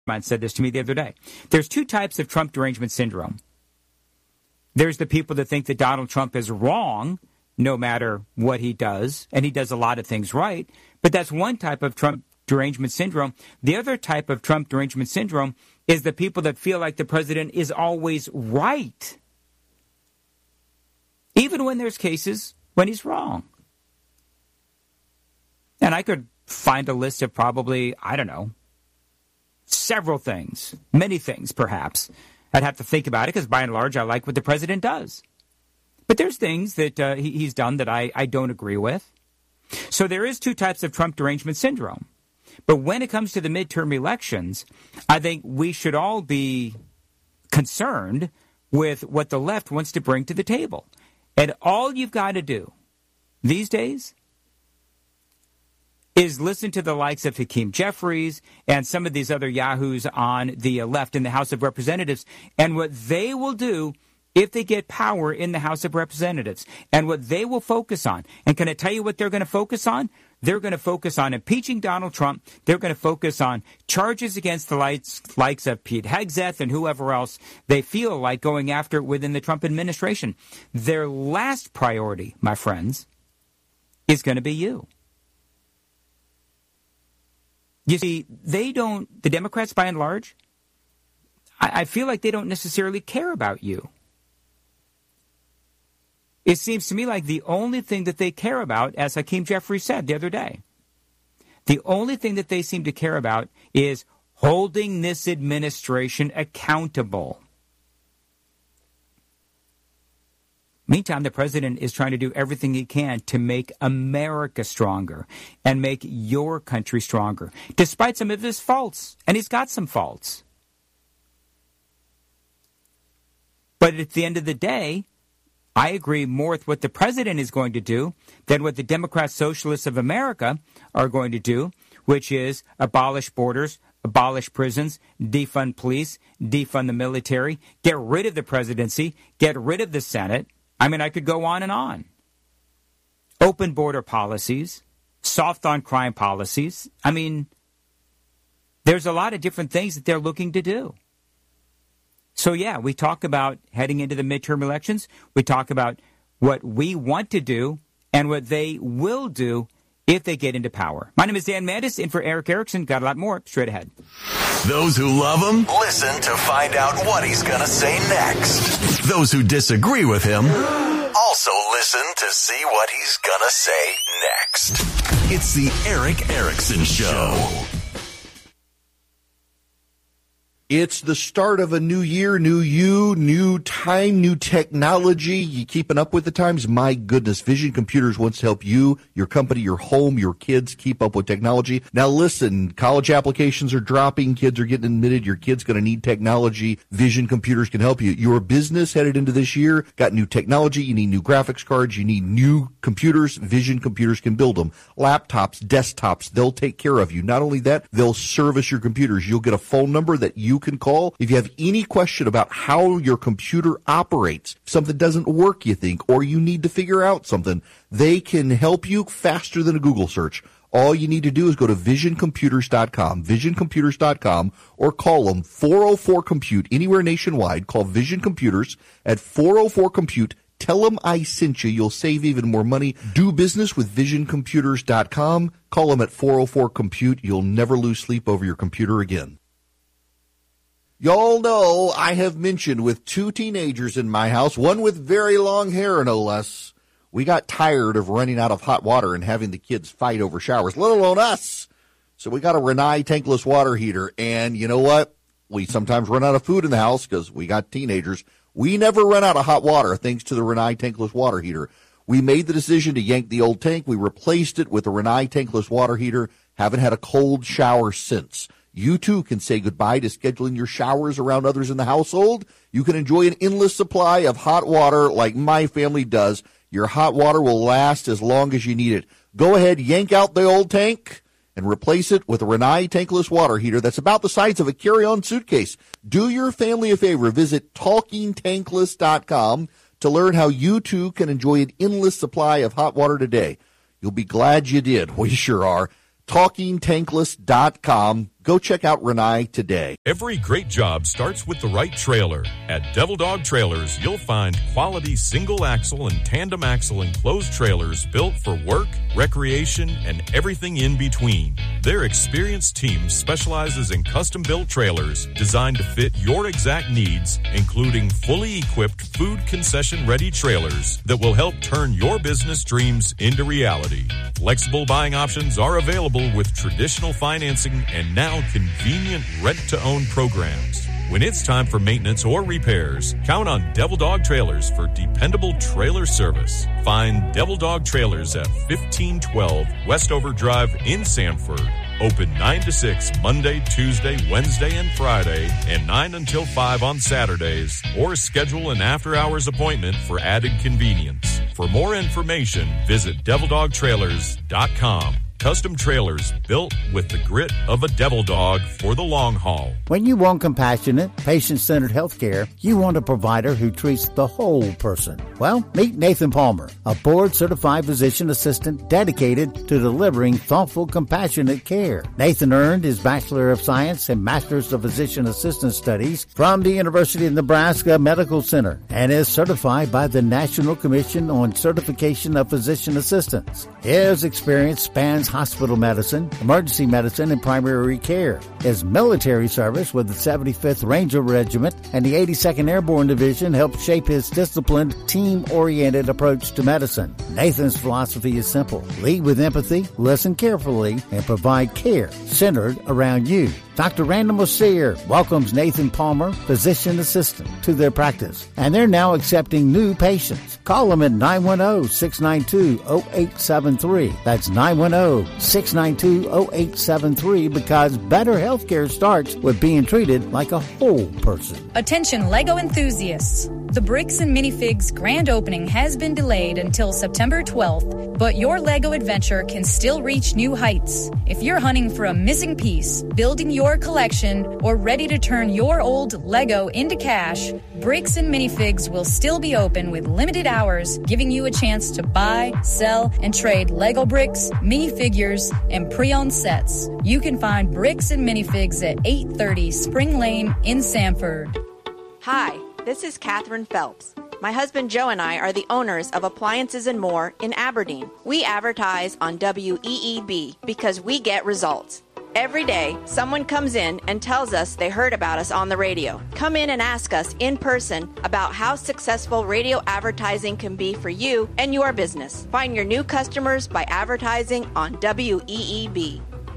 mine said this to me the other day. There's two types of Trump derangement syndrome. There's the people that think that Donald Trump is wrong no matter what he does, and he does a lot of things right, but that's one type of Trump derangement syndrome. The other type of Trump derangement syndrome is the people that feel like the president is always right, even when there's cases when he's wrong. And I could find a list of probably, I don't know, several things, many things perhaps. I'd have to think about it because by and large I like what the president does. But there's things that he's done that I don't agree with. So there is two types of Trump derangement syndrome. But when it comes to the midterm elections, I think we should all be concerned with what the left wants to bring to the table. And all you've got to do these days is listen to the likes of Hakeem Jeffries and some of these other yahoos on the left in the House of Representatives and what they will do if they get power in the House of Representatives and what they will focus on. And can I tell you what they're going to focus on? They're going to focus on impeaching Donald Trump. They're going to focus on charges against the likes of Pete Hegseth and whoever else they feel like going after within the Trump administration. Their last priority, my friends, is going to be you. You see, the Democrats by and large, I feel like they don't necessarily care about you. It seems to me like the only thing that they care about, as Hakeem Jeffries said the other day, the only thing that they seem to care about is holding this administration accountable. Meantime, the president is trying to do everything he can to make America stronger and make your country stronger, despite some of his faults. And he's got some faults. But at the end of the day, I agree more with what the president is going to do than what the Democrat Socialists of America are going to do, which is abolish borders, abolish prisons, defund police, defund the military, get rid of the presidency, get rid of the Senate. I mean, I could go on and on. Open border policies, soft on crime policies. I mean, there's a lot of different things that they're looking to do. So, yeah, we talk about heading into the midterm elections. We talk about what we want to do and what they will do if they get into power. My name is Dan Mandis, in for Eric Erickson. Got a lot more straight ahead. Those who love him, listen to find out what he's going to say next. Those who disagree with him, also listen to see what he's going to say next. It's the Eric Erickson Show. It's the start of a new year, new you, new time, new technology. You keeping up with the times? My goodness, Vision Computers wants to help you, your company, your home, your kids keep up with technology. Now listen, college applications are dropping, kids are getting admitted, your kid's going to need technology. Vision Computers can help you. Your business headed into this year, got new technology, you need new graphics cards, you need new computers. Vision Computers can build them. Laptops, desktops, they'll take care of you. Not only that, they'll service your computers. You'll get a phone number that you can call if you have any question about how your computer operates. If something doesn't work, you think, or you need to figure out something, they can help you faster than a Google search. All you need to do is go to visioncomputers.com, visioncomputers.com, or call them 404-COMPUTE anywhere nationwide. Call Vision Computers at 404-COMPUTE. Tell them I sent you. You'll save even more money. Do business with visioncomputers.com. Call them at 404-COMPUTE. You'll never lose sleep over your computer again. Y'all know I have mentioned with two teenagers in my house, one with very long hair, no less. We got tired of running out of hot water and having the kids fight over showers, let alone us. So we got a Rinnai tankless water heater. And you know what? We sometimes run out of food in the house because we got teenagers. We never run out of hot water thanks to the Rinnai tankless water heater. We made the decision to yank the old tank. We replaced it with a Rinnai tankless water heater. Haven't had a cold shower since. You, too, can say goodbye to scheduling your showers around others in the household. You can enjoy an endless supply of hot water like my family does. Your hot water will last as long as you need it. Go ahead, yank out the old tank and replace it with a Rinnai tankless water heater that's about the size of a carry-on suitcase. Do your family a favor. Visit TalkingTankless.com to learn how you, too, can enjoy an endless supply of hot water today. You'll be glad you did. We sure are. TalkingTankless.com. Go check out Renai today. Every great job starts with the right trailer. At Devil Dog Trailers, you'll find quality single axle and tandem axle enclosed trailers built for work, recreation, and everything in between. Their experienced team specializes in custom-built trailers designed to fit your exact needs, including fully equipped food concession-ready trailers that will help turn your business dreams into reality. Flexible buying options are available with traditional financing and now convenient rent-to-own programs. When it's time for maintenance or repairs, count on Devil Dog Trailers for dependable trailer service. Find Devil Dog Trailers at 1512 Westover Drive in Sanford. Open 9 to 6 Monday, Tuesday, Wednesday, and Friday, and 9 until 5 on Saturdays, or schedule an after-hours appointment for added convenience. For more information, visit DevilDogTrailers.com. Custom trailers built with the grit of a devil dog for the long haul. When you want compassionate, patient-centered healthcare, you want a provider who treats the whole person. Well, meet Nathan Palmer, a board-certified physician assistant dedicated to delivering thoughtful, compassionate care. Nathan earned his Bachelor of Science and Master's of Physician Assistant Studies from the University of Nebraska Medical Center and is certified by the National Commission on Certification of Physician Assistants. His experience spans hospital medicine, emergency medicine, and primary care. His military service with the 75th Ranger Regiment and the 82nd Airborne Division helped shape his disciplined, team-oriented approach to medicine. Nathan's philosophy is simple. Lead with empathy, listen carefully, and provide care centered around you. Dr. Randall Mosier welcomes Nathan Palmer, physician assistant, to their practice, and they're now accepting new patients. Call them at 910-692-0873. That's 910-692-0873 because better healthcare starts with being treated like a whole person. Attention Lego enthusiasts. The Bricks and Minifigs grand opening has been delayed until September 12th, but your Lego adventure can still reach new heights. If you're hunting for a missing piece, building your collection, or ready to turn your old Lego into cash, Bricks and Minifigs will still be open with limited hours, giving you a chance to buy, sell, and trade Lego bricks, minifigures, and pre-owned sets. You can find Bricks and Minifigs at 830 Spring Lane in Sanford. Hi, this is Catherine Phelps. My husband Joe and I are the owners of Appliances and More in Aberdeen. We advertise on WEEB because we get results. Every day, someone comes in and tells us they heard about us on the radio. Come in and ask us in person about how successful radio advertising can be for you and your business. Find your new customers by advertising on WEEB.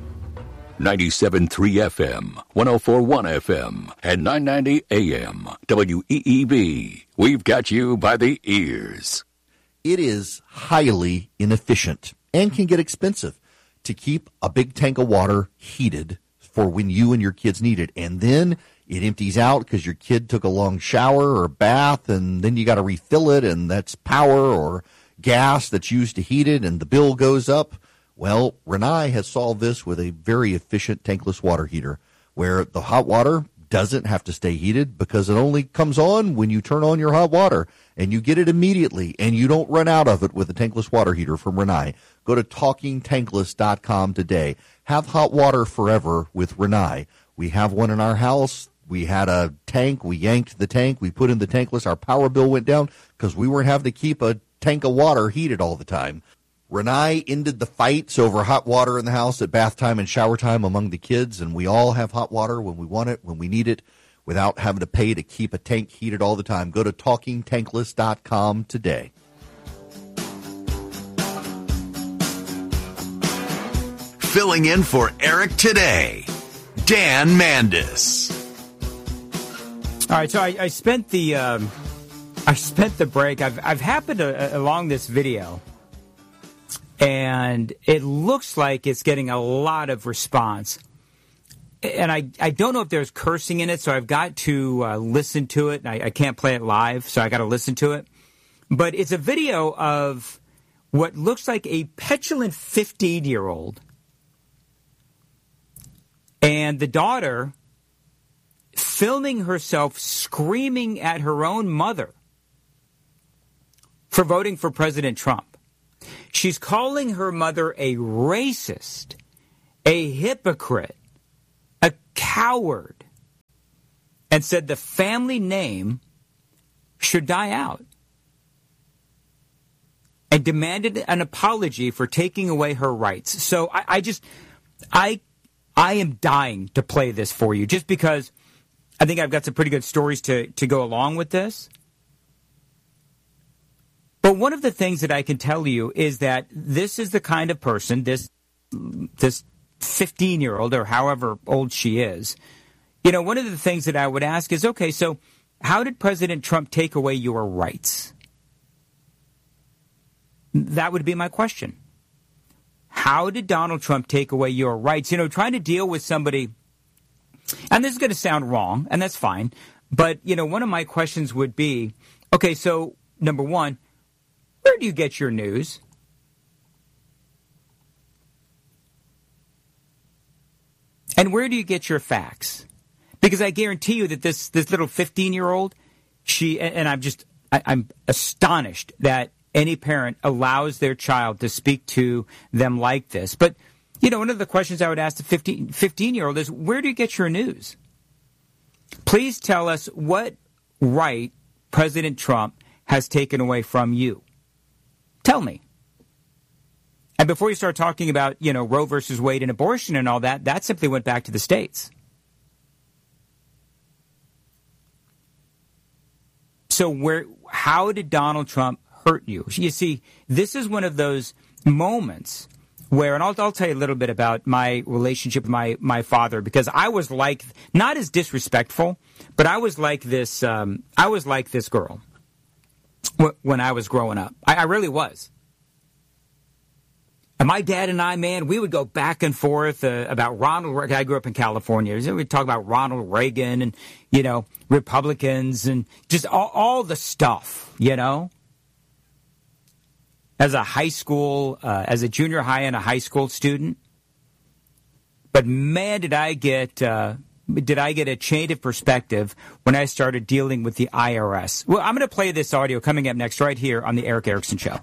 97.3 FM, 104.1 FM, and 990 AM. WEEB. We've got you by the ears. It is highly inefficient and can get expensive to keep a big tank of water heated for when you and your kids need it. And then it empties out because your kid took a long shower or bath, and then you got to refill it, and that's power or gas that's used to heat it, and the bill goes up. Well, Renai has solved this with a very efficient tankless water heater where the hot water doesn't have to stay heated because it only comes on when you turn on your hot water, and you get it immediately, and you don't run out of it with a tankless water heater from Renai. Go to TalkingTankless.com today. Have hot water forever with Renai. We have one in our house. We had a tank. We yanked the tank. We put in the tankless. Our power bill went down because we weren't having to keep a tank of water heated all the time. Renai ended the fights over hot water in the house at bath time and shower time among the kids, and we all have hot water when we want it, when we need it, without having to pay to keep a tank heated all the time. Go to TalkingTankless.com today. Filling in for Eric today, Dan Mandis. All right, so I spent the break. I've happened along this video, and it looks like it's getting a lot of response. And I don't know if there's cursing in it, so I've got to listen to it. I can't play it live, so I got to listen to it. But it's a video of what looks like a petulant 15-year-old and the daughter filming herself screaming at her own mother for voting for President Trump. She's calling her mother a racist, a hypocrite, coward and said the family name should die out and demanded an apology for taking away her rights. So I am dying to play this for you just because I think I've got some pretty good stories to go along with this. But one of the things that I can tell you is that this is the kind of person, this 15-year-old or however old she is, one of the things that I would ask is, okay, so how did President Trump take away your rights? That would be my question. How did Donald Trump take away your rights? Trying to deal with somebody, and this is going to sound wrong, and that's fine, but, one of my questions would be, okay, so number one, where do you get your news? And where do you get your facts? Because I guarantee you that this little 15-year-old, I'm astonished that any parent allows their child to speak to them like this. But, one of the questions I would ask the 15-year-old is, where do you get your news? Please tell us what right President Trump has taken away from you. Tell me. And before you start talking about, Roe versus Wade and abortion and all that, that simply went back to the states. So how did Donald Trump hurt you? You see, this is one of those moments where, and I'll tell you a little bit about my relationship with my father, because I was like, not as disrespectful, but I was like this girl when I was growing up. I really was. And my dad and I, man, we would go back and forth about Ronald Reagan. I grew up in California. We'd talk about Ronald Reagan and, Republicans and just all the stuff, As a high school, as a junior high and a high school student. But man, did I get a change of perspective when I started dealing with the IRS. Well, I'm going to play this audio coming up next right here on the Eric Erickson Show.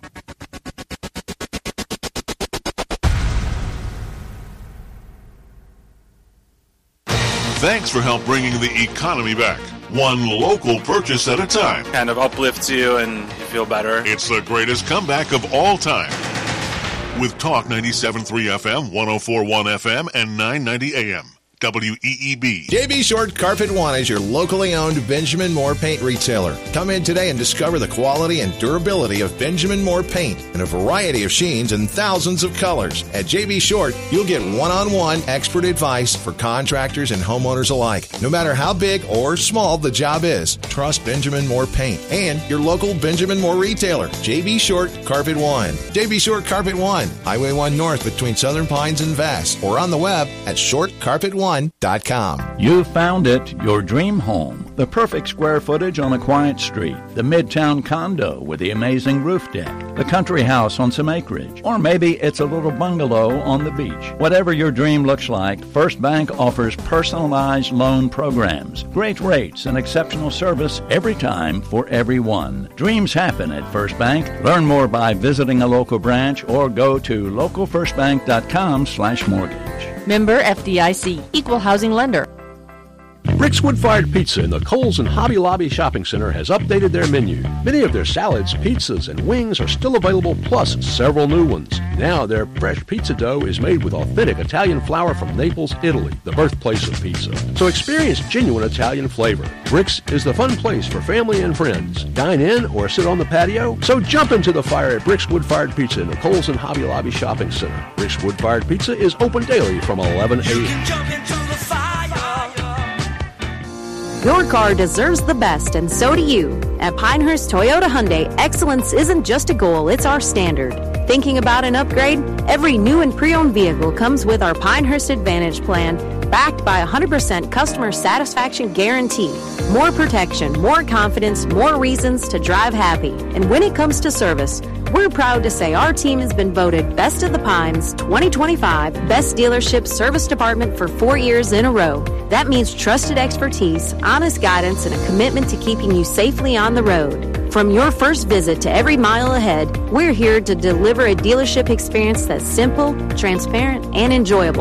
Thanks for help bringing the economy back. One local purchase at a time. Kind of uplifts you and you feel better. It's the greatest comeback of all time. With Talk 97.3 FM, 104.1 FM, and 990 AM. WEEB. JB Short Carpet One is your locally owned Benjamin Moore paint retailer. Come in today and discover the quality and durability of Benjamin Moore paint in a variety of sheens and thousands of colors. At JB Short, you'll get one-on-one expert advice for contractors and homeowners alike. No matter how big or small the job is, trust Benjamin Moore paint and your local Benjamin Moore retailer. JB Short Carpet One. JB Short Carpet One, Highway 1 North between Southern Pines and Vass, or on the web at shortcarpet1.com. You found it, your dream home. The perfect square footage on a quiet street. The Midtown condo with the amazing roof deck. The country house on some acreage. Or maybe it's a little bungalow on the beach. Whatever your dream looks like, First Bank offers personalized loan programs. Great rates and exceptional service every time for everyone. Dreams happen at First Bank. Learn more by visiting a local branch or go to localfirstbank.com/mortgage. Member FDIC, Equal Housing Lender. Rick's Wood-Fired Pizza in the Kohl's and Hobby Lobby Shopping Center has updated their menu. Many of their salads, pizzas, and wings are still available, plus several new ones. Now their fresh pizza dough is made with authentic Italian flour from Naples, Italy, the birthplace of pizza. So experience genuine Italian flavor. Rick's is the fun place for family and friends. Dine in or sit on the patio? So jump into the fire at Rick's Wood-Fired Pizza in the Kohl's and Hobby Lobby Shopping Center. Rick's Wood-Fired Pizza is open daily from 11 a.m. Your car deserves the best, and so do you. At Pinehurst Toyota Hyundai, excellence isn't just a goal, it's our standard. Thinking about an upgrade? Every new and pre-owned vehicle comes with our Pinehurst Advantage plan, backed by 100% customer satisfaction guarantee. More protection, more confidence, more reasons to drive happy. And when it comes to service, we're proud to say our team has been voted Best of the Pines 2025 Best Dealership Service Department for 4 years in a row. That means trusted expertise, honest guidance, and a commitment to keeping you safely on the road. From your first visit to every mile ahead, we're here to deliver a dealership experience that's simple, transparent, and enjoyable.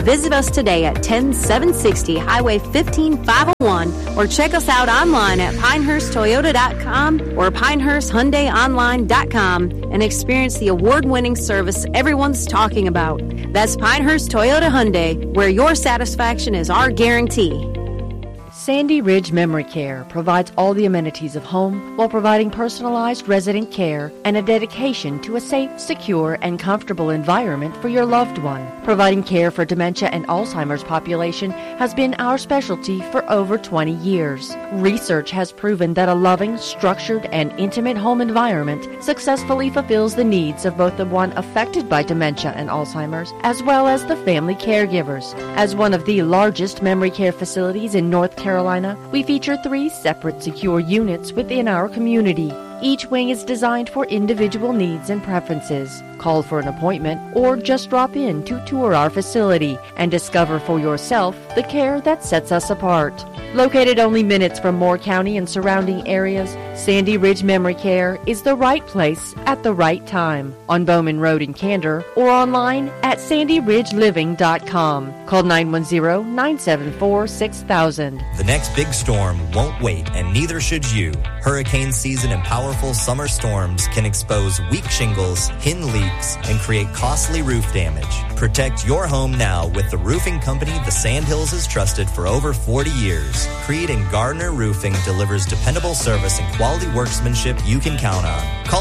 Visit us today at 10760 Highway 15501 or check us out online at PinehurstToyota.com or PinehurstHyundaiOnline.com and experience the award-winning service everyone's talking about. That's Pinehurst Toyota Hyundai, where your satisfaction is our guarantee. Sandy Ridge Memory Care provides all the amenities of home while providing personalized resident care and a dedication to a safe, secure, and comfortable environment for your loved one. Providing care for dementia and Alzheimer's population has been our specialty for over 20 years. Research has proven that a loving, structured, and intimate home environment successfully fulfills the needs of both the one affected by dementia and Alzheimer's as well as the family caregivers. As one of the largest memory care facilities in North Carolina, we feature 3 separate secure units within our community. Each wing is designed for individual needs and preferences. Call for an appointment or just drop in to tour our facility and discover for yourself the care that sets us apart. Located only minutes from Moore County and surrounding areas, Sandy Ridge Memory Care is the right place at the right time on Bowman Road in Candor or online at sandyridgeliving.com. Call 910-974-6000. The next big storm won't wait, and neither should you. Hurricane season and powerful summer storms can expose weak shingles, hin leaks, and create costly roof damage. Protect your home now with the roofing company the Sandhills has trusted for over 40 years. Creed and Gardner Roofing delivers dependable service and quality workmanship you can count on. Call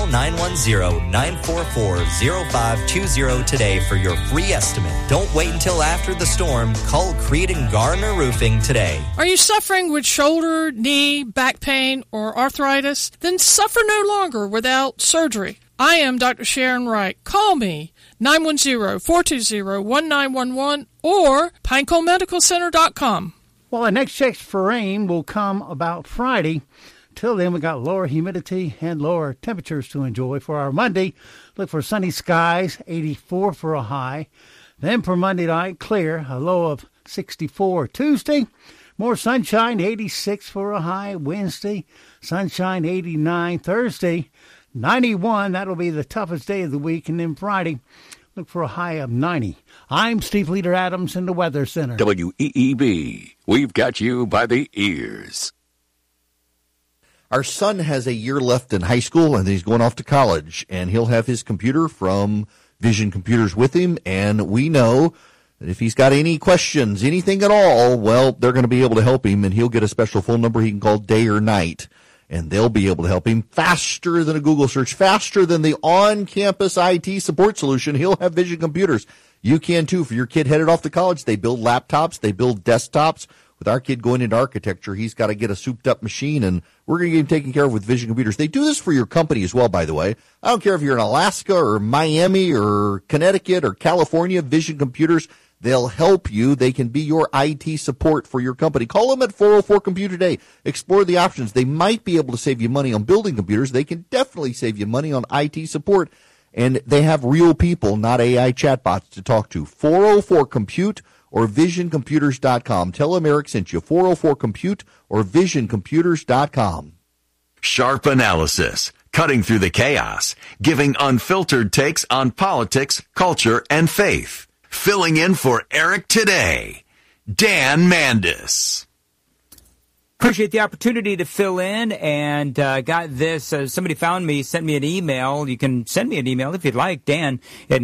910-944-0520 today for your free estimate. Don't wait until after the storm. Call Creed and Gardner Roofing today. Are you suffering with shoulder, knee, back pain, or arthritis? Then suffer no longer without surgery. I am Dr. Sharon Wright. Call me, 910-420-1911 or PinecoleMedicalCenter.com. Well, the next checks for rain will come about Friday. Till then, we got lower humidity and lower temperatures to enjoy. For our Monday, look for sunny skies, 84 for a high. Then for Monday night, clear, a low of 64. Tuesday, more sunshine, 86 for a high. Wednesday, sunshine, 89. Thursday, 91. That'll be the toughest day of the week. And then Friday, look for a high of 90. I'm Steve Leader Adams in the Weather Center. WEEB. We've got you by the ears. Our son has a year left in high school, and he's going off to college, and he'll have his computer from Vision Computers with him, and we know that if he's got any questions, anything at all, well, they're going to be able to help him, and he'll get a special phone number he can call day or night, and they'll be able to help him faster than a Google search, faster than the on-campus IT support solution. He'll have Vision Computers. You can, too. For your kid headed off to college, they build laptops, they build desktops. With our kid going into architecture, he's got to get a souped-up machine, and we're going to get him taken care of with Vision Computers. They do this for your company as well, by the way. I don't care if you're in Alaska or Miami or Connecticut or California, Vision Computers, they'll help you. They can be your IT support for your company. Call them at 404-COMPUTE today. Explore the options. They might be able to save you money on building computers. They can definitely save you money on IT support, and they have real people, not AI chatbots, to talk to. 404-COMPUTE. Or VisionComputers.com. Tell them Eric sent you. 404-COMPUTE or VisionComputers.com. Sharp analysis, cutting through the chaos, giving unfiltered takes on politics, culture, and faith. Filling in for Eric today, Dan Mandis. Appreciate the opportunity to fill in, and got this. Somebody found me, sent me an email. You can send me an email if you'd like, Dan at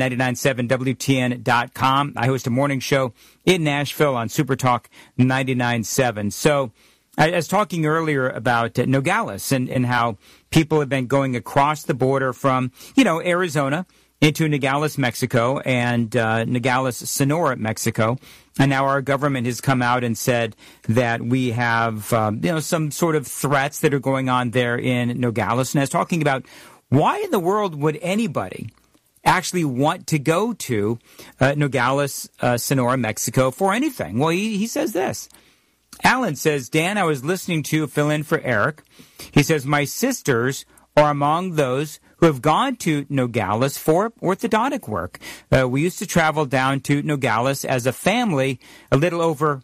997WTN.com. I host a morning show in Nashville on Super Talk 99.7. So I was talking earlier about Nogales and how people have been going across the border from, Arizona into Nogales, Mexico, and Nogales, Sonora, Mexico. And now our government has come out and said that we have, some sort of threats that are going on there in Nogales. And I was talking about why in the world would anybody actually want to go to Nogales, Sonora, Mexico for anything? Well, he says this. Alan says, Dan, I was listening to fill in for Eric. He says, my sisters are among those who have gone to Nogales for orthodontic work. We used to travel down to Nogales as a family a little over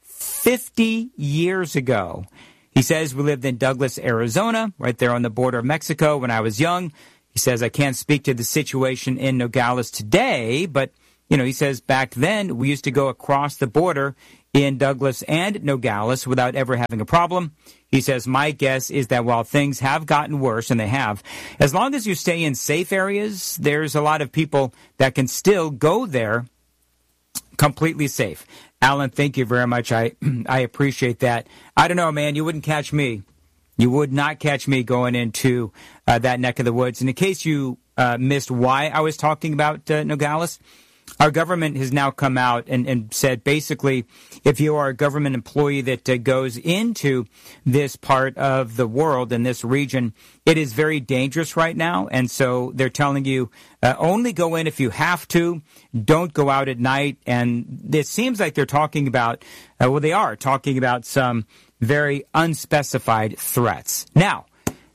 50 years ago. He says we lived in Douglas, Arizona, right there on the border of Mexico when I was young. He says I can't speak to the situation in Nogales today, but he says back then we used to go across the border in Douglas and Nogales without ever having a problem. He says, my guess is that while things have gotten worse, and they have, as long as you stay in safe areas, there's a lot of people that can still go there completely safe. Alan, thank you very much. I appreciate that. I don't know, man. You wouldn't catch me. You would not catch me going into that neck of the woods. And in case you missed why I was talking about Nogales, our government has now come out and said basically if you are a government employee that goes into this part of the world and this region, it is very dangerous right now. And so they're telling you only go in if you have to. Don't go out at night. And it seems like they're talking about, they are talking about some very unspecified threats. Now,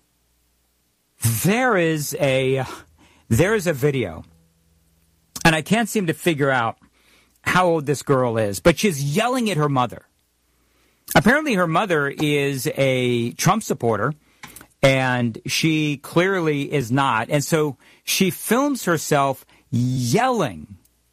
there is a video. And I can't seem to figure out how old this girl is, but she's yelling at her mother. Apparently her mother is a Trump supporter, and she clearly is not. And so she films herself yelling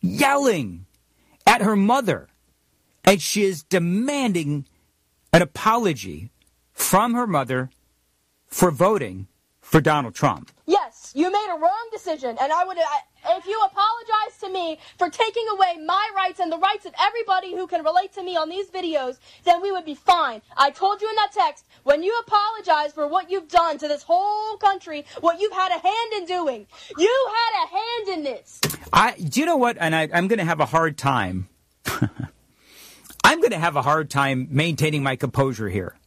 at her mother. And she is demanding an apology from her mother for voting for Donald Trump. Yes, you made a wrong decision, and if you apologize to me for taking away my rights and the rights of everybody who can relate to me on these videos, then we would be fine. I told you in that text, when you apologize for what you've done to this whole country, what you've had a hand in doing, you had a hand in this. Do you know what? And I'm going to have a hard time. I'm going to have a hard time maintaining my composure here.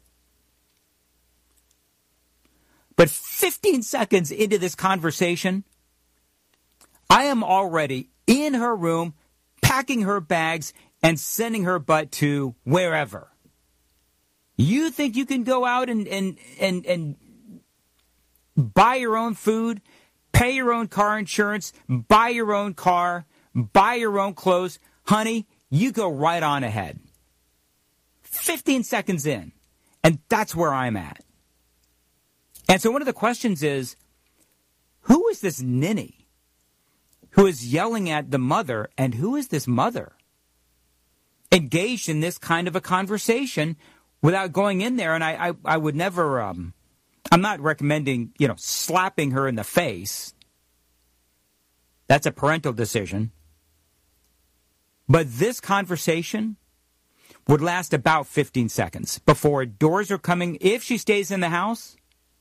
But 15 seconds into this conversation, I am already in her room, packing her bags, and sending her butt to wherever. You think you can go out and buy your own food, pay your own car insurance, buy your own car, buy your own clothes? Honey, you go right on ahead. 15 seconds in, and that's where I'm at. And so one of the questions is, who is this ninny who is yelling at the mother, and who is this mother engaged in this kind of a conversation without going in there? And I would never, I'm not recommending, slapping her in the face. That's a parental decision. But this conversation would last about 15 seconds before doors are coming. If she stays in the house,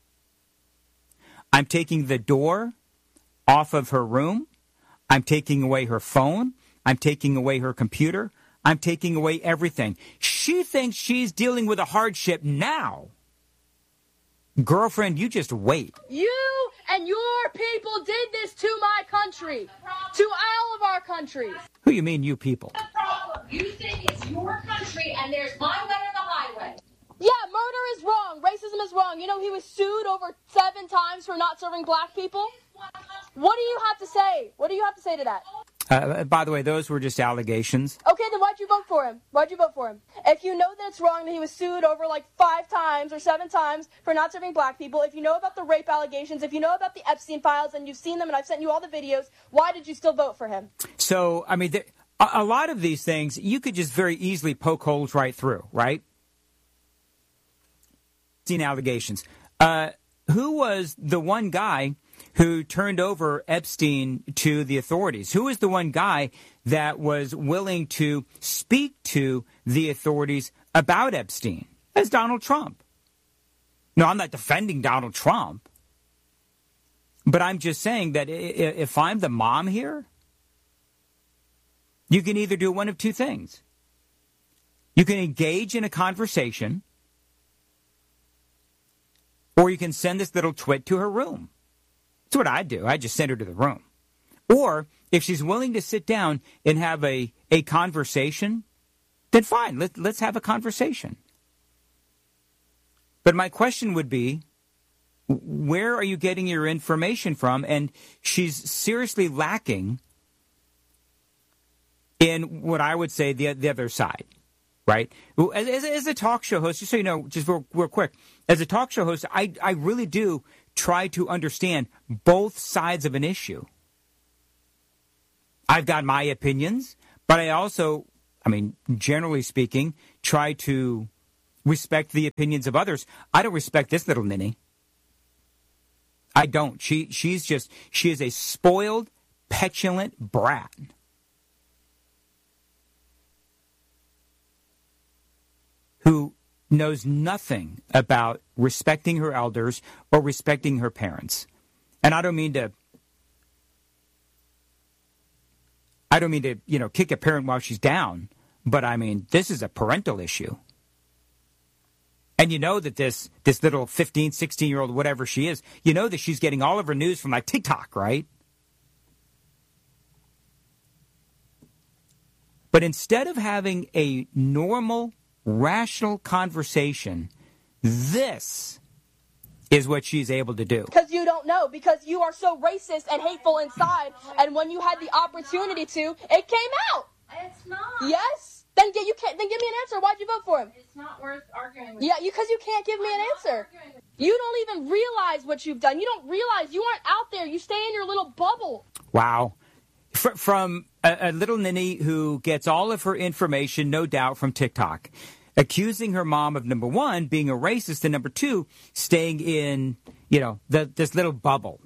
I'm taking the door off of her room. I'm taking away her phone. I'm taking away her computer. I'm taking away everything. She thinks she's dealing with a hardship now. Girlfriend, you just wait. You and your people did this to my country, to all of our countries. Who you mean, you people? The problem. You think it's your country and there's my way or the highway. Yeah, murder is wrong. Racism is wrong. He was sued over 7 times for not serving black people. What do you have to say? What do you have to say to that? By the way, those were just allegations. Okay, then why'd you vote for him? Why'd you vote for him? If you know that it's wrong that he was sued over 5 times or 7 times for not serving black people, if you know about the rape allegations, if you know about the Epstein files and you've seen them and I've sent you all the videos, why did you still vote for him? So, a lot of these things, you could just very easily poke holes right through, right? Allegations. Who was the one guy who turned over Epstein to the authorities? Who was the one guy that was willing to speak to the authorities about Epstein? That's Donald Trump. No, I'm not defending Donald Trump. But I'm just saying that if I'm the mom here, you can either do one of two things. You can engage in a conversation, or you can send this little twit to her room. That's what I do. I just send her to the room. Or if she's willing to sit down and have a conversation, then fine, let's have a conversation. But my question would be, where are you getting your information from? And she's seriously lacking in what I would say the other side. Right? As a talk show host, just so you know, just real quick, as a talk show host, I really do try to understand both sides of an issue. I've got my opinions, but I also, generally speaking, try to respect the opinions of others. I don't respect this little ninny. I don't. She is a spoiled, petulant brat. Who knows nothing about respecting her elders or respecting her parents. And I don't mean to, kick a parent while she's down, but this is a parental issue. And you know that this little 15, 16-year-old, whatever she is, you know that she's getting all of her news from TikTok, right? But instead of having a normal, rational conversation, this is what she's able to do. Because you don't know, because you are so racist and hateful inside, and when you had the opportunity to, it came out. It's not. Yes? Then give me an answer. Why'd you vote for him? It's not worth arguing with. Yeah, because you can't give me an answer. You don't even realize what you've done. You don't realize you aren't out there. You stay in your little bubble. Wow. From a little ninny who gets all of her information, no doubt, from TikTok, accusing her mom of, number one, being a racist, and number two, staying in, this little bubble.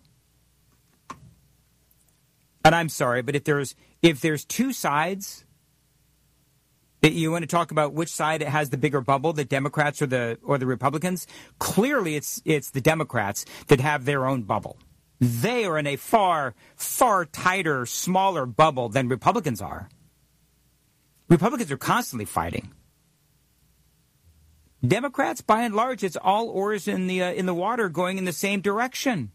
And I'm sorry, but if there's two sides, you want to talk about which side has the bigger bubble, the Democrats or the Republicans? Clearly, it's the Democrats that have their own bubble. They are in a far, far tighter, smaller bubble than Republicans are. Republicans are constantly fighting. Democrats, by and large, it's all oars in the water going in the same direction.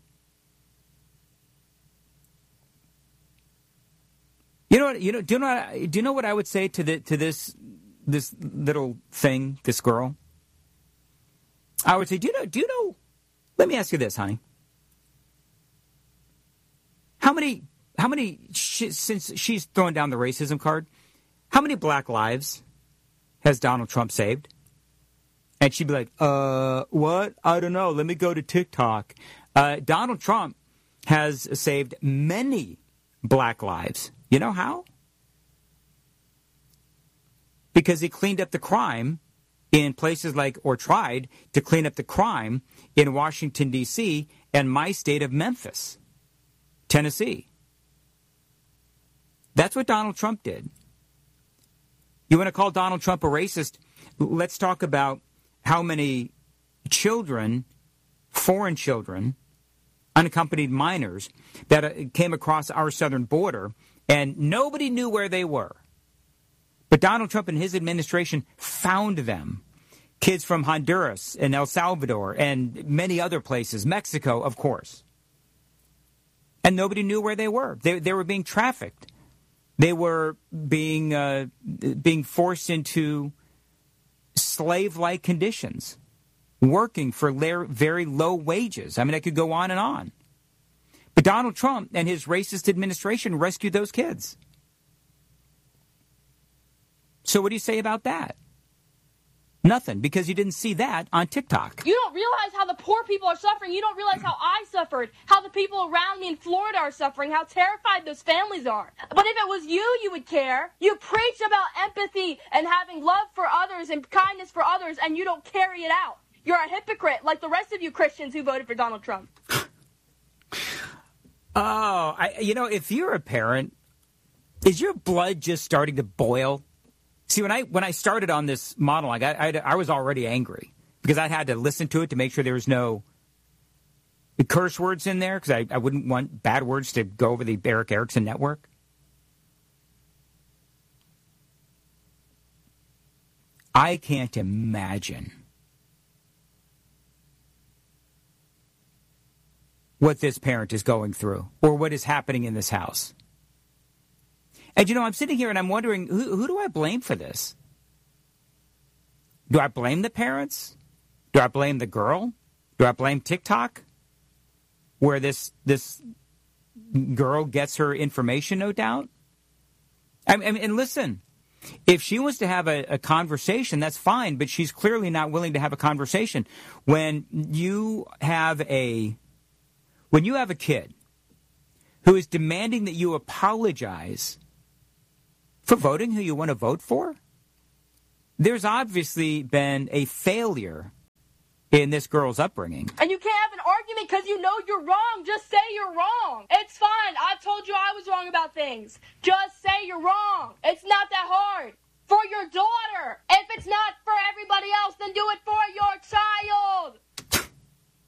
Do you know what I would say to this little thing, this girl? I would say, do you know? Let me ask you this, honey. How many? Since she's throwing down the racism card, how many black lives has Donald Trump saved? And she'd be like, what? I don't know. Let me go to TikTok. Donald Trump has saved many black lives. You know how? Because he cleaned up the crime in places or tried to clean up the crime in Washington, D.C. and my state of Memphis, Tennessee. That's what Donald Trump did. You want to call Donald Trump a racist? Let's talk about how many children, foreign children, unaccompanied minors that came across our southern border, and nobody knew where they were. But Donald Trump and his administration found them. Kids from Honduras and El Salvador and many other places, Mexico, of course. And nobody knew where they were. They were being trafficked. They were being forced into slave-like conditions, working for very low wages. I could go on and on. But Donald Trump and his racist administration rescued those kids. So what do you say about that? Nothing, because you didn't see that on TikTok. You don't realize how the poor people are suffering. You don't realize how I suffered, how the people around me in Florida are suffering, how terrified those families are. But if it was you would care. You preach about empathy and having love for others and kindness for others, and you don't carry it out. You're a hypocrite, like the rest of you Christians who voted for Donald Trump. Oh, if you're a parent, is your blood just starting to boil? See, when I started on this monologue, I was already angry because I had to listen to it to make sure there was no curse words in there because I wouldn't want bad words to go over the Eric Erickson network. I can't imagine what this parent is going through or what is happening in this house. And, I'm sitting here and I'm wondering, who do I blame for this? Do I blame the parents? Do I blame the girl? Do I blame TikTok? Where this girl gets her information, no doubt? And listen, if she wants to have a conversation, that's fine, but she's clearly not willing to have a conversation. When you have a kid who is demanding that you apologize for voting who you want to vote for? There's obviously been a failure in this girl's upbringing. And you can't have an argument because you know you're wrong. Just say you're wrong. It's fine. I told you I was wrong about things. Just say you're wrong. It's not that hard. For your daughter. If it's not for everybody else, then do it for your child.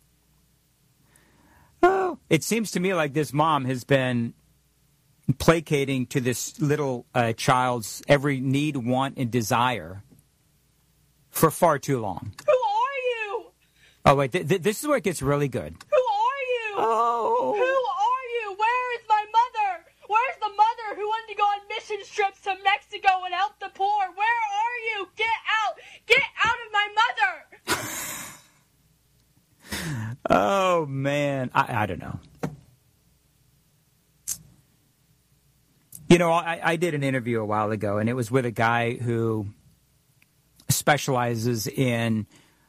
Oh, it seems to me like this mom has been placating to this little child's every need, want, and desire for far too long. Who are you? Oh, wait, this is where it gets really good. Who are you? Oh. Who are you? Where is my mother? Where's the mother who wanted to go on mission trips to Mexico and help the poor? Where are you? Get out! Get out of my mother! Oh, man. I don't know. You know, I did an interview a while ago, and it was with a guy who specializes in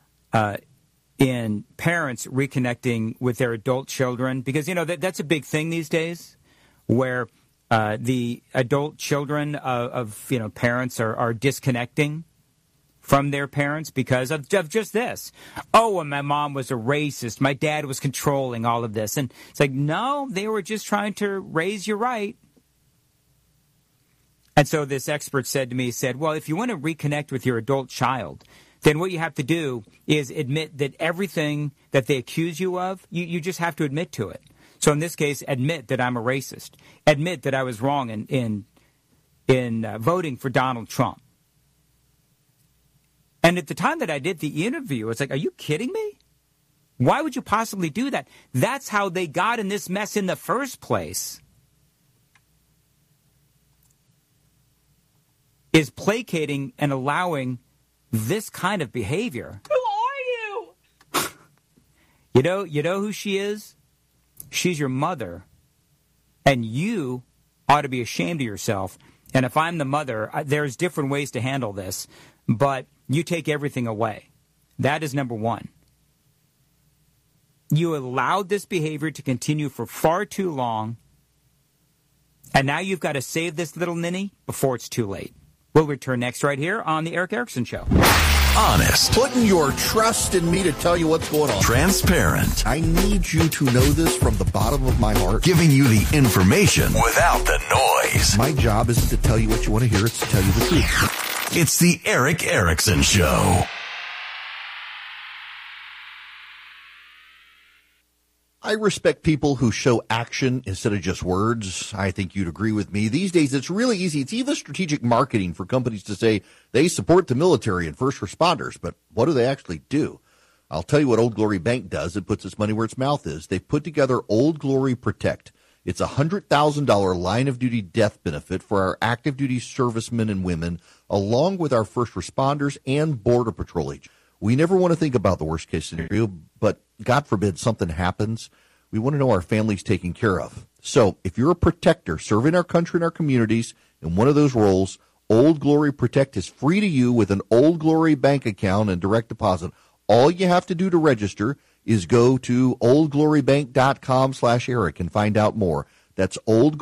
parents reconnecting with their adult children, because, you know, that's a big thing these days, where the adult children of you know, parents are disconnecting from their parents because of just this. Oh, and my mom was a racist. My dad was controlling all of this. And it's like, no, they were just trying to raise you right. And so this expert said to me, well, if you want to reconnect with your adult child, then what you have to do is admit that everything that they accuse you of, you just have to admit to it. So in this case, admit that I'm a racist. Admit that I was wrong in voting for Donald Trump. And at the time that I did the interview, it's like, are you kidding me? Why would you possibly do that? That's how they got in this mess in the first place. Is placating and allowing this kind of behavior. Who are you? You know who she is? She's your mother. And you ought to be ashamed of yourself. And if I'm the mother, there's different ways to handle this. But you take everything away. That is number one. You allowed this behavior to continue for far too long. And now you've got to save this little ninny before it's too late. We'll return next right here on The Eric Erickson Show. Honest. Putting your trust in me to tell you what's going on. Transparent. I need you to know this from the bottom of my heart. Giving you the information without the noise. My job isn't to tell you what you want to hear. It's to tell you the truth. It's The Eric Erickson Show. I respect people who show action instead of just words. I think you'd agree with me. These days, it's really easy. It's even strategic marketing for companies to say they support the military and first responders. But what do they actually do? I'll tell you what Old Glory Bank does. It puts its money where its mouth is. They've put together Old Glory Protect. It's a $100,000 line-of-duty death benefit for our active-duty servicemen and women, along with our first responders and Border Patrol agents. We never want to think about the worst-case scenario, but God forbid something happens. We want to know our family's taken care of. So if you're a protector serving our country and our communities in one of those roles, Old Glory Protect is free to you with an Old Glory bank account and direct deposit. All you have to do to register is go to oldglorybank.com/Eric and find out more. That's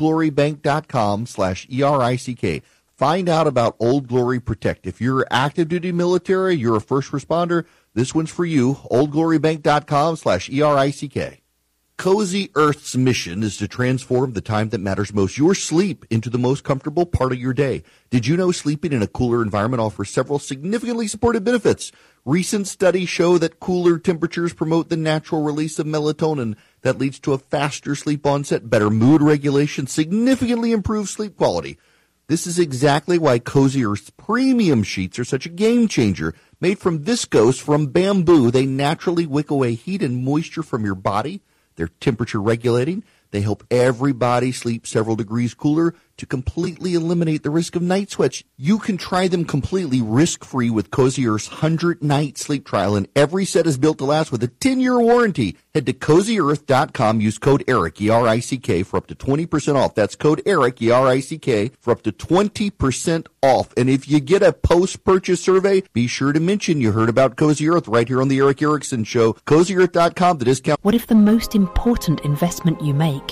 oldglorybank.com/ERICK. Find out about Old Glory Protect. If you're active duty military, you're a first responder, this one's for you. oldglorybank.com/ERICK. Cozy Earth's mission is to transform the time that matters most, your sleep, into the most comfortable part of your day. Did you know sleeping in a cooler environment offers several significantly supported benefits? Recent studies show that cooler temperatures promote the natural release of melatonin that leads to a faster sleep onset, better mood regulation, significantly improved sleep quality. This is exactly why Cozy Earth's premium sheets are such a game changer. Made from viscose from bamboo, they naturally wick away heat and moisture from your body. They're temperature regulating. They help everybody sleep several degrees cooler to completely eliminate the risk of night sweats. You can try them completely risk-free with Cozy Earth's 100-night sleep trial, and every set is built to last with a 10-year warranty. Head to CozyEarth.com. Use code ERIC, E-R-I-C-K, for up to 20% off. That's code ERIC, E-R-I-C-K, for up to 20% off. And if you get a post-purchase survey, be sure to mention you heard about Cozy Earth right here on the Eric Erickson Show. CozyEarth.com, the discount. What if the most important investment you make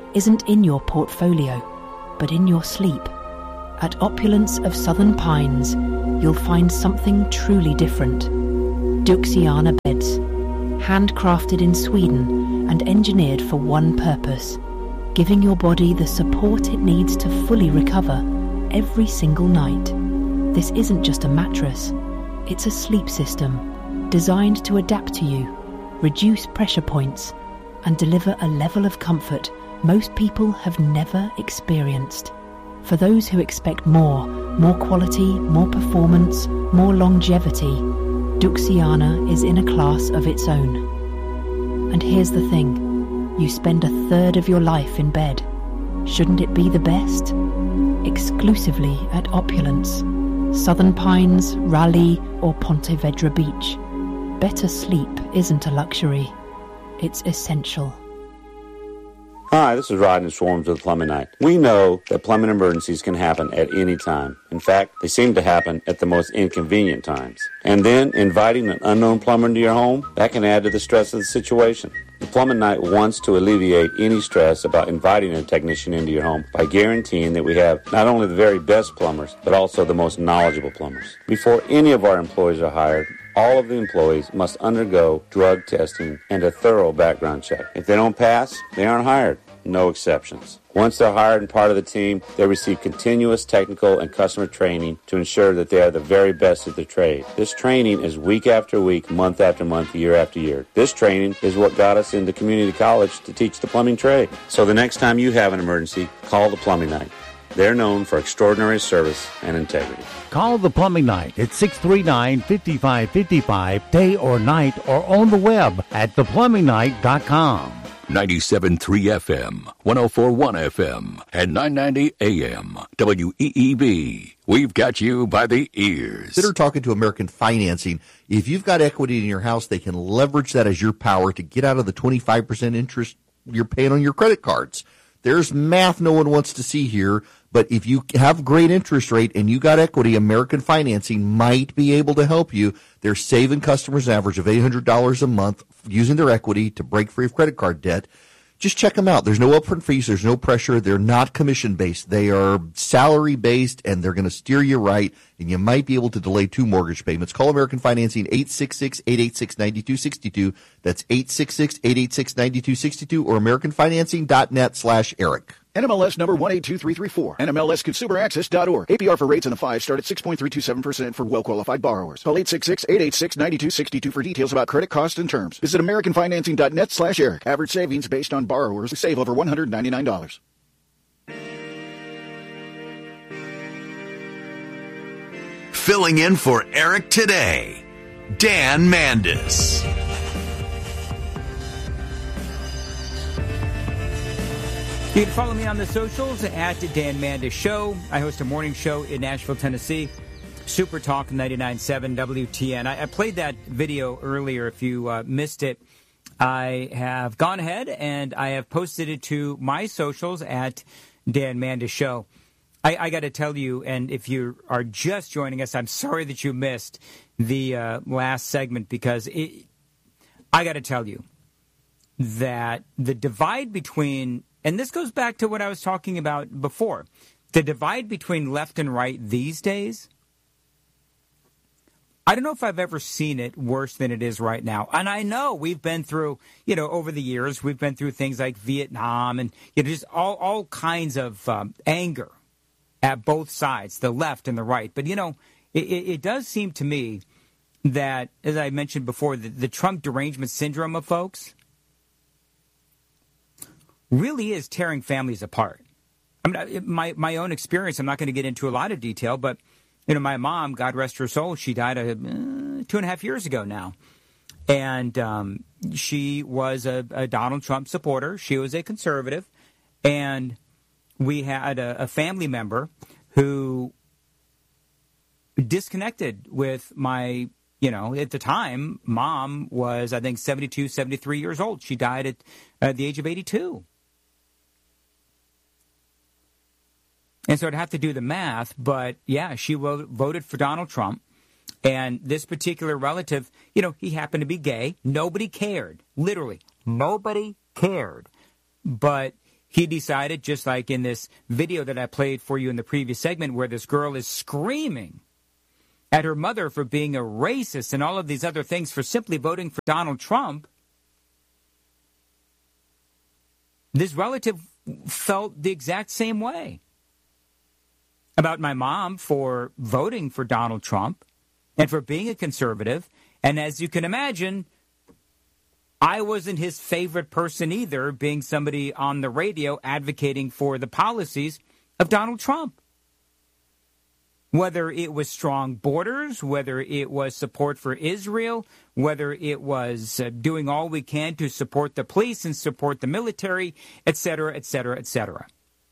isn't in your portfolio, but in your sleep. At Opulence of Southern Pines, you'll find something truly different. Duxiana beds, handcrafted in Sweden and engineered for one purpose, giving your body the support it needs to fully recover every single night. This isn't just a mattress, it's a sleep system designed to adapt to you, reduce pressure points, and deliver a level of comfort most people have never experienced. For those who expect more quality, more performance, more longevity, Duxiana is in a class of its own. And here's the thing, you spend a third of your life in bed. Shouldn't it be the best? Exclusively at Opulence, Southern Pines, Raleigh, or Ponte Vedra Beach. Better sleep isn't a luxury, it's essential. Hi, this is Rodney Swarms with Plumbing Night. We know that plumbing emergencies can happen at any time. In fact, they seem to happen at the most inconvenient times. And then, inviting an unknown plumber into your home, that can add to the stress of the situation. The Plumbing Night wants to alleviate any stress about inviting a technician into your home by guaranteeing that we have not only the very best plumbers, but also the most knowledgeable plumbers. Before any of our employees are hired, all of the employees must undergo drug testing and a thorough background check. If they don't pass, they aren't hired. No exceptions. Once they're hired and part of the team, they receive continuous technical and customer training to ensure that they are the very best at their trade. This training is week after week, month after month, year after year. This training is what got us into community college to teach the plumbing trade. So the next time you have an emergency, call the Plumbing Night. They're known for extraordinary service and integrity. Call the Plumbing Night at 639-5555, day or night, or on the web at theplumbingnight.com. 97.3 FM, 104.1 FM, and 990 AM. WEEB. We've got you by the ears. Consider talking to American Financing. If you've got equity in your house, they can leverage that as your power to get out of the 25% interest you're paying on your credit cards. There's math no one wants to see here, but if you have great interest rate and you got equity, American Financing might be able to help you. They're saving customers an average of $800 a month using their equity to break free of credit card debt. Just check them out. There's no upfront fees. There's no pressure. They're not commission-based. They are salary-based, and they're going to steer you right, and you might be able to delay 2 mortgage payments. Call American Financing, 866-886-9262. That's 866-886-9262 or AmericanFinancing.net/Eric. NMLS number 182334. NMLSConsumerAccess.org. APR for rates in the 5 start at 6.327% for well-qualified borrowers. Call 866-886-9262 for details about credit costs and terms. Visit AmericanFinancing.net/Eric. Average savings based on borrowers who save over $199. Filling in for Eric today, Dan Mandis. You can follow me on the socials at Dan Mandis Show. I host a morning show in Nashville, Tennessee. Super Talk 99.7 WTN. I played that video earlier. If you missed it, I have gone ahead and I have posted it to my socials at Dan Mandis Show. I got to tell you, and if you are just joining us, I'm sorry that you missed the last segment because I got to tell you that the divide between, and this goes back to what I was talking about before, the divide between left and right these days, I don't know if I've ever seen it worse than it is right now. And I know we've been through, over the years, we've been through things like Vietnam and just all kinds of anger at both sides, the left and the right. But, it does seem to me that, as I mentioned before, the Trump derangement syndrome of folks really is tearing families apart. I mean, my own experience, I'm not going to get into a lot of detail, but, my mom, God rest her soul, she died 2.5 years ago now. And she was a Donald Trump supporter. She was a conservative. And we had a family member who disconnected with my, at the time, mom was, I think, 72, 73 years old. She died at the age of 82. And so I'd have to do the math, but yeah, she voted for Donald Trump. And this particular relative, he happened to be gay. Nobody cared. Literally, nobody cared. But he decided, just like in this video that I played for you in the previous segment, where this girl is screaming at her mother for being a racist and all of these other things for simply voting for Donald Trump, this relative felt the exact same way about my mom for voting for Donald Trump and for being a conservative. And as you can imagine, I wasn't his favorite person either, being somebody on the radio advocating for the policies of Donald Trump. Whether it was strong borders, whether it was support for Israel, whether it was doing all we can to support the police and support the military, et cetera, et cetera, et cetera.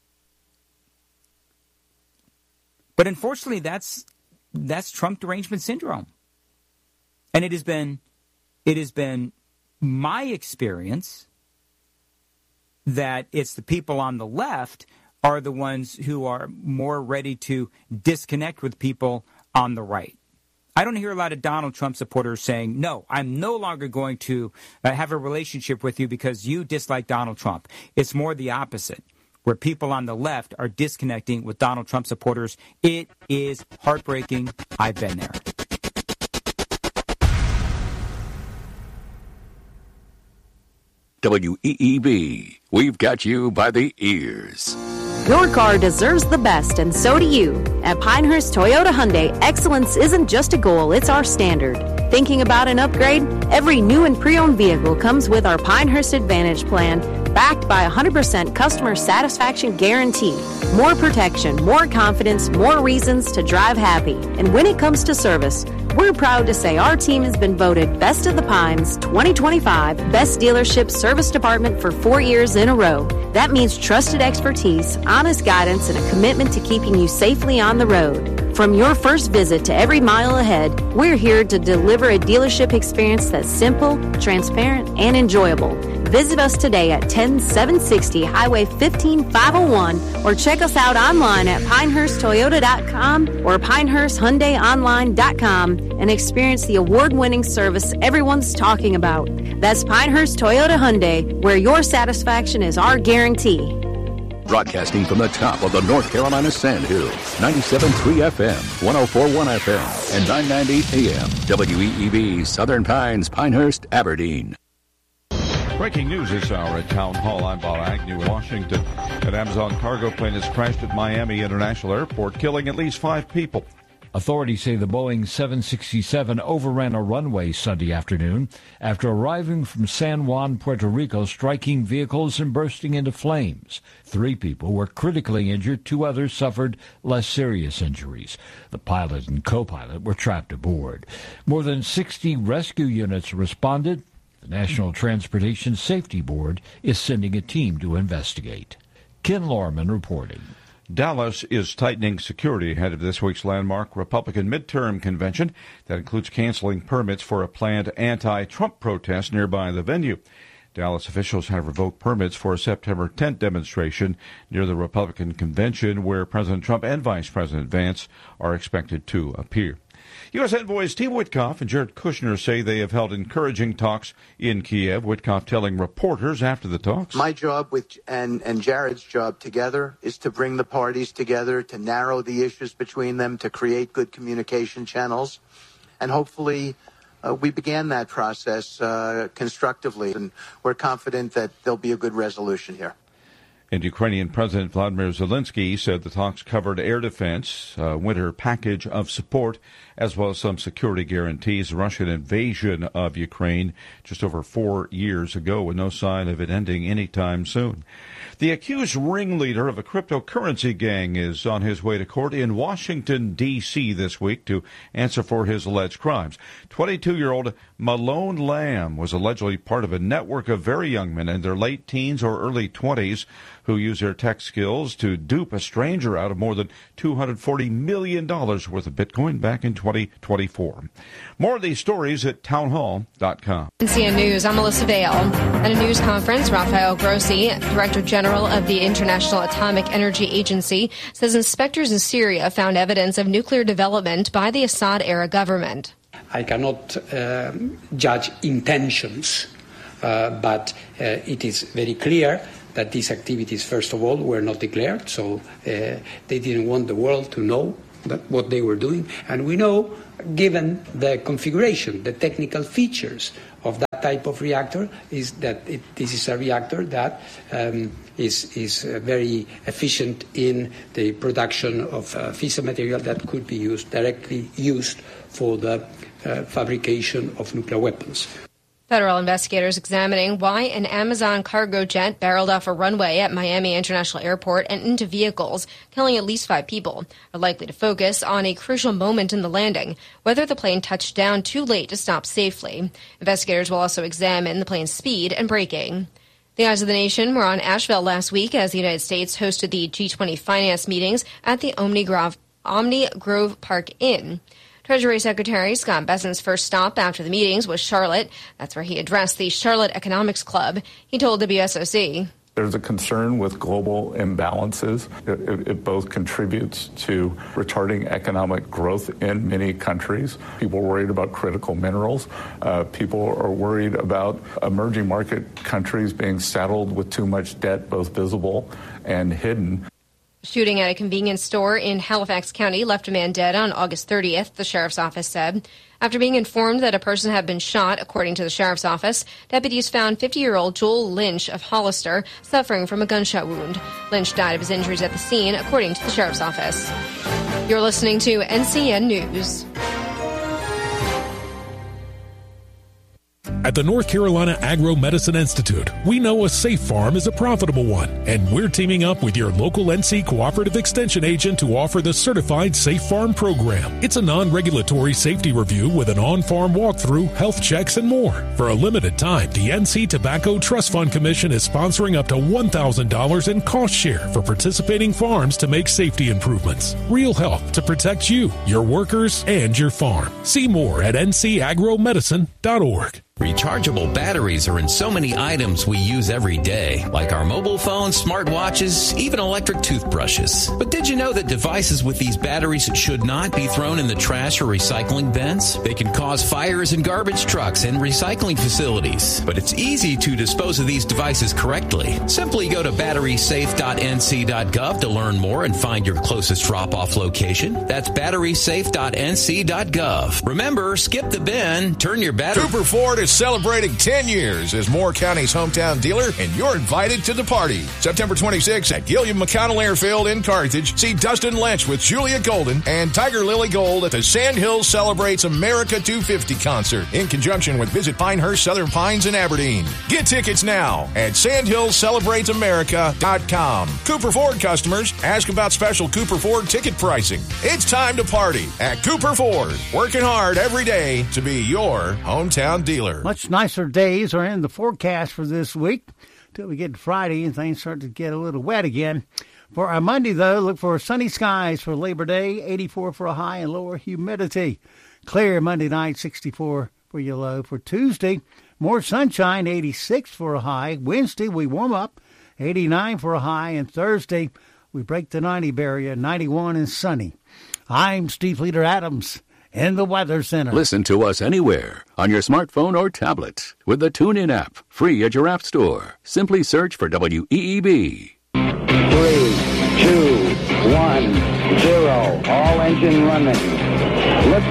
But unfortunately, that's Trump derangement syndrome. And it has been my experience that it's the people on the left are the ones who are more ready to disconnect with people on the right. I don't hear a lot of Donald Trump supporters saying, no, I'm no longer going to have a relationship with you because you dislike Donald Trump. It's more the opposite, where people on the left are disconnecting with Donald Trump supporters. It is heartbreaking. I've been there. WEEB, we've got you by the ears. Your car deserves the best, and so do you. At Pinehurst Toyota Hyundai, excellence isn't just a goal, it's our standard. Thinking about an upgrade? Every new and pre-owned vehicle comes with our Pinehurst Advantage plan, backed by 100% customer satisfaction guarantee. More protection, more confidence, more reasons to drive happy. And when it comes to service, we're proud to say our team has been voted Best of the Pines 2025 Best Dealership Service Department for 4 years in a row. That means trusted expertise, honest guidance, and a commitment to keeping you safely on the road. From your first visit to every mile ahead, we're here to deliver a dealership experience that's simple, transparent, and enjoyable. Visit us today at 10760 Highway 15501 or check us out online at pinehursttoyota.com or pinehursthyundaiονline.com and experience the award-winning service everyone's talking about. That's Pinehurst Toyota Hyundai, where your satisfaction is our guarantee. Broadcasting from the top of the North Carolina Sandhills, 97.3 FM, 104.1 FM, and 990 AM. WEEB, Southern Pines, Pinehurst, Aberdeen. Breaking news this hour at Town Hall. I'm Bob Agnew in Washington. An Amazon cargo plane has crashed at Miami International Airport, killing at least 5 people. Authorities say the Boeing 767 overran a runway Sunday afternoon after arriving from San Juan, Puerto Rico, striking vehicles and bursting into flames. 3 people were critically injured. 2 others suffered less serious injuries. The pilot and co-pilot were trapped aboard. More than 60 rescue units responded. The National Transportation Safety Board is sending a team to investigate. Ken Lorman reporting. Dallas is tightening security ahead of this week's landmark Republican midterm convention that includes canceling permits for a planned anti-Trump protest nearby the venue. Dallas officials have revoked permits for a September 10th demonstration near the Republican convention where President Trump and Vice President Vance are expected to appear. U.S. envoys Steve Witkoff and Jared Kushner say they have held encouraging talks in Kiev. Witkoff telling reporters after the talks. My job and Jared's job together is to bring the parties together, to narrow the issues between them, to create good communication channels. And hopefully we began that process constructively, and we're confident that there'll be a good resolution here. And Ukrainian President Vladimir Zelensky said the talks covered air defense, a winter package of support, as well as some security guarantees. The Russian invasion of Ukraine just over 4 years ago, with no sign of it ending anytime soon. The accused ringleader of a cryptocurrency gang is on his way to court in Washington, D.C. this week to answer for his alleged crimes. 22-year-old Malone Lamb was allegedly part of a network of very young men in their late teens or early 20s who used their tech skills to dupe a stranger out of more than $240 million worth of Bitcoin back in 2024. More of these stories at townhall.com. CNN News, I'm Melissa Vale. At a news conference, Rafael Grossi, Director General of the International Atomic Energy Agency, says inspectors in Syria found evidence of nuclear development by the Assad-era government. I cannot judge intentions, but it is very clear that these activities, first of all, were not declared, so they didn't want the world to know what they were doing. And we know, given the configuration, the technical features of that type of reactor, is that this is a reactor that is very efficient in the production of fissile material that could be directly used for the fabrication of nuclear weapons. Federal investigators examining why an Amazon cargo jet barreled off a runway at Miami International Airport and into vehicles, killing at least 5 people, are likely to focus on a crucial moment in the landing, whether the plane touched down too late to stop safely. Investigators will also examine the plane's speed and braking. The eyes of the nation were on Asheville last week as the United States hosted the G20 finance meetings at the Omni Grove Park Inn. Treasury Secretary Scott Bessent's first stop after the meetings was Charlotte. That's where he addressed the Charlotte Economics Club. He told WSOC. There's a concern with global imbalances. It both contributes to retarding economic growth in many countries. People are worried about critical minerals. People are worried about emerging market countries being saddled with too much debt, both visible and hidden. Shooting at a convenience store in Halifax County left a man dead on August 30th, the sheriff's office said. After being informed that a person had been shot, according to the sheriff's office, deputies found 50-year-old Joel Lynch of Hollister suffering from a gunshot wound. Lynch died of his injuries at the scene, according to the sheriff's office. You're listening to NCN News. At the North Carolina Agro-Medicine Institute, we know a safe farm is a profitable one, and we're teaming up with your local NC Cooperative Extension agent to offer the Certified Safe Farm program. It's a non-regulatory safety review with an on-farm walkthrough, health checks, and more. For a limited time, the NC Tobacco Trust Fund Commission is sponsoring up to $1,000 in cost share for participating farms to make safety improvements. Real help to protect you, your workers, and your farm. See more at ncagromedicine.org. Rechargeable batteries are in so many items we use every day, like our mobile phones, smartwatches, even electric toothbrushes. But did you know that devices with these batteries should not be thrown in the trash or recycling bins? They can cause fires in garbage trucks and recycling facilities. But it's easy to dispose of these devices correctly. Simply go to batterysafe.nc.gov to learn more and find your closest drop-off location. That's batterysafe.nc.gov. Remember, skip the bin, turn your battery... Cooper Ford is celebrating 10 years as Moore County's hometown dealer, and you're invited to the party. September 26th at Gilliam McConnell Airfield in Carthage. See Dustin Lynch with Julia Golden and Tiger Lily Gold at the Sandhills Celebrates America 250 concert in conjunction with Visit Pinehurst, Southern Pines, and Aberdeen. Get tickets now at sandhillscelebratesamerica.com. Cooper Ford customers, ask about special Cooper Ford ticket pricing. It's time to party at Cooper Ford. Working hard every day to be your hometown dealer. Much nicer days are in the forecast for this week till we get to Friday and things start to get a little wet again. For our Monday, though, look for sunny skies for Labor Day, 84 for a high and lower humidity. Clear Monday night, 64 for your low. For Tuesday, more sunshine, 86 for a high. Wednesday, we warm up, 89 for a high. And Thursday, we break the 90 barrier, 91 and sunny. I'm Steve Leader Adams in the Weather Center. Listen to us anywhere on your smartphone or tablet with the TuneIn app, free at your app store. Simply search for WEEB. 3, 2, 1, 0. All engine running. Lift